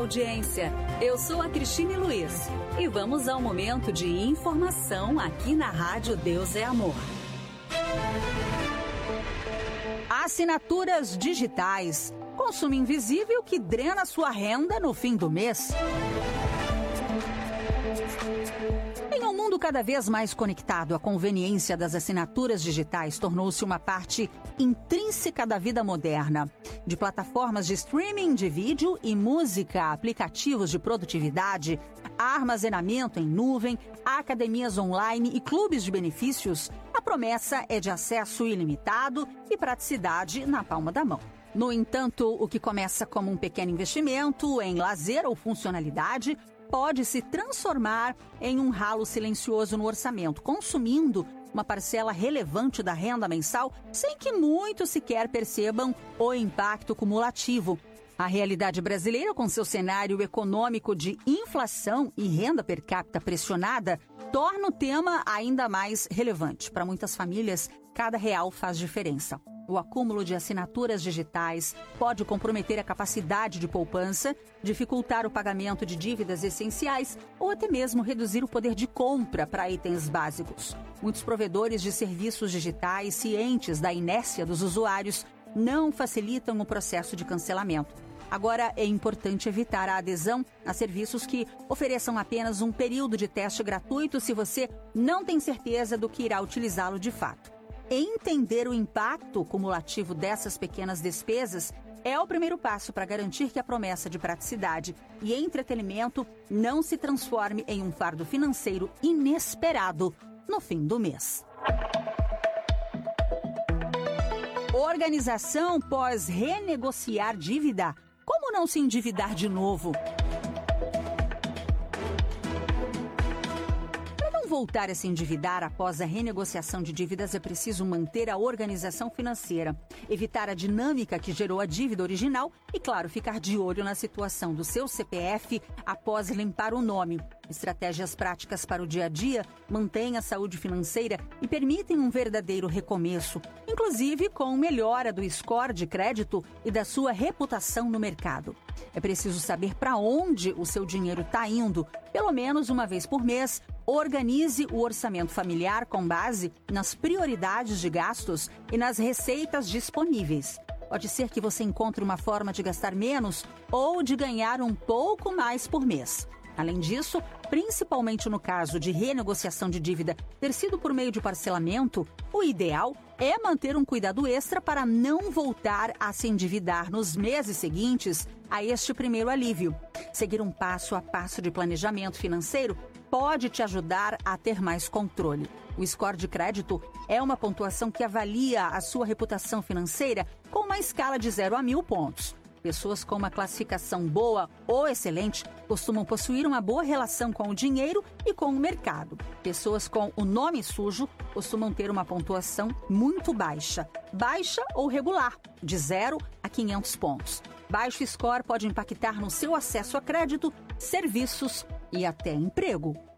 Audiência, eu sou a Cristine Luiz e vamos ao momento de informação aqui na Rádio Deus é Amor. Assinaturas digitais, consumo invisível que drena sua renda no fim do mês. Em um mundo cada vez mais conectado, a conveniência das assinaturas digitais tornou-se uma parte intrínseca da vida moderna. De plataformas de streaming de vídeo e música, aplicativos de produtividade, armazenamento em nuvem, academias online e clubes de benefícios, a promessa é de acesso ilimitado e praticidade na palma da mão. No entanto, o que começa como um pequeno investimento em lazer ou funcionalidade pode se transformar em um ralo silencioso no orçamento, consumindo uma parcela relevante da renda mensal sem que muitos sequer percebam o impacto cumulativo. A realidade brasileira, com seu cenário econômico de inflação e renda per capita pressionada, torna o tema ainda mais relevante. Para muitas famílias, cada real faz diferença. O acúmulo de assinaturas digitais pode comprometer a capacidade de poupança, dificultar o pagamento de dívidas essenciais ou até mesmo reduzir o poder de compra para itens básicos. Muitos provedores de serviços digitais, cientes da inércia dos usuários, não facilitam o processo de cancelamento. Agora, é importante evitar a adesão a serviços que ofereçam apenas um período de teste gratuito se você não tem certeza do que irá utilizá-lo de fato. Entender o impacto cumulativo dessas pequenas despesas é o primeiro passo para garantir que a promessa de praticidade e entretenimento não se transforme em um fardo financeiro inesperado no fim do mês. Organização pós renegociar dívida. Como não se endividar de novo? Voltar a se endividar após a renegociação de dívidas é preciso manter a organização financeira, evitar a dinâmica que gerou a dívida original e, claro, ficar de olho na situação do seu CPF após limpar o nome. Estratégias práticas para o dia a dia mantêm a saúde financeira e permitem um verdadeiro recomeço, inclusive com melhora do score de crédito e da sua reputação no mercado. É preciso saber para onde o seu dinheiro está indo. Pelo menos uma vez por mês, organize o orçamento familiar com base nas prioridades de gastos e nas receitas disponíveis. Pode ser que você encontre uma forma de gastar menos ou de ganhar um pouco mais por mês. Além disso, principalmente no caso de renegociação de dívida ter sido por meio de parcelamento, o ideal é manter um cuidado extra para não voltar a se endividar nos meses seguintes a este primeiro alívio. Seguir um passo a passo de planejamento financeiro pode te ajudar a ter mais controle. O score de crédito é uma pontuação que avalia a sua reputação financeira com uma escala de 0 a 1.000 pontos. Pessoas com uma classificação boa ou excelente costumam possuir uma boa relação com o dinheiro e com o mercado. Pessoas com o nome sujo costumam ter uma pontuação muito baixa ou regular, de 0 a 500 pontos. Baixo score pode impactar no seu acesso a crédito, serviços e até emprego.